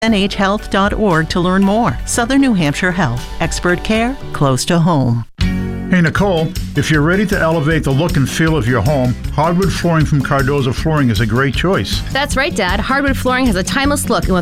nhhealth.org to learn more. Southern New Hampshire Health. Expert care close to home. Hey Nicole, if you're ready to elevate the look and feel of your home, hardwood flooring from Cardozo Flooring is a great choice. That's right, Dad. Hardwood flooring has a timeless look, and with